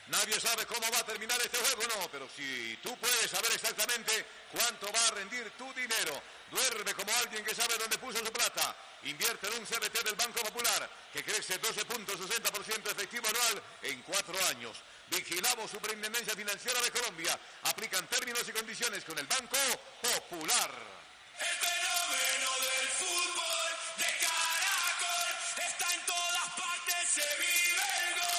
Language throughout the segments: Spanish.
Nadie sabe cómo va a terminar este juego, no, pero si tú puedes saber exactamente cuánto va a rendir tu dinero. Duerme como alguien que sabe dónde puso su plata. Invierte en un CBT del Banco Popular que crece 12.60% efectivo anual en 4 años. Vigilamos Superintendencia Financiera de Colombia. Aplican términos y condiciones con el Banco Popular. El fenómeno del fútbol de Caracol está en todas partes, se vive el gol.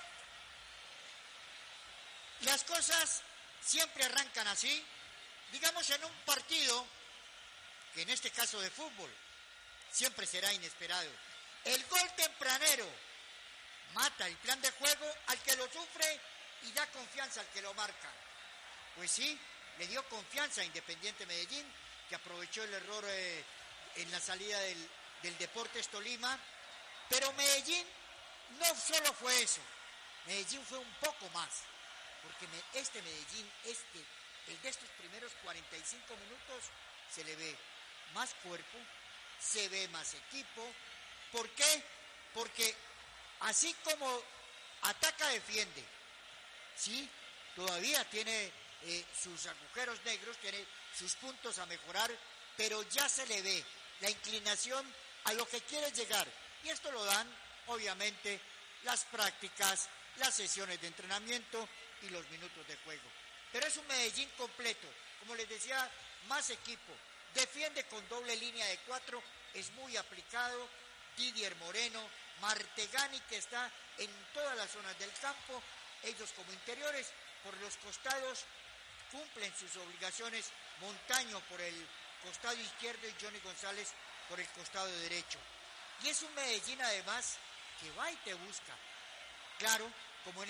Las cosas siempre arrancan así, digamos en un partido, que en este caso de fútbol, siempre será inesperado. El gol tempranero mata el plan de juego al que lo sufre y da confianza al que lo marca. Pues sí, le dio confianza a Independiente Medellín, que aprovechó el error en la salida del Deportes Tolima, pero Medellín no solo fue eso, Medellín fue un poco más. Porque este Medellín, el de estos primeros 45 minutos, se le ve más cuerpo, se ve más equipo. ¿Por qué? Porque así como ataca, defiende, ¿sí? Todavía tiene sus agujeros negros, tiene sus puntos a mejorar, pero ya se le ve la inclinación a lo que quiere llegar. Y esto lo dan, obviamente, las prácticas, las sesiones de entrenamiento y los minutos de juego. Pero es un Medellín completo, como les decía, más equipo, defiende con doble línea de 4, es muy aplicado. Didier Moreno, Martegani, que está en todas las zonas del campo, ellos como interiores, por los costados cumplen sus obligaciones, Montaño por el costado izquierdo y Johnny González por el costado derecho. Y es un Medellín además que va y te busca, claro, como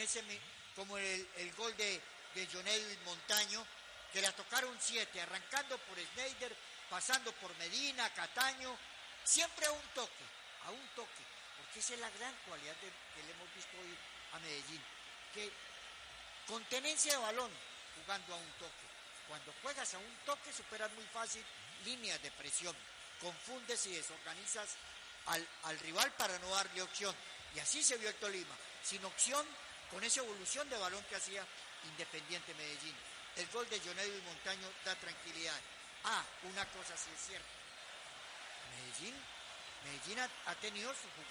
el gol de Jonel Montaño, que la tocaron 7, arrancando por Schneider, pasando por Medina, Cataño, siempre a un toque, porque esa es la gran cualidad que le hemos visto hoy a Medellín, que con tenencia de balón, jugando a un toque. Cuando juegas a un toque superas muy fácil líneas de presión, confundes y desorganizas al rival para no darle opción. Y así se vio el Tolima, sin opción, con esa evolución de balón que hacía Independiente Medellín. El gol de Jonel Montaño da tranquilidad. Una cosa sí es cierta. Medellín ha tenido su jugador.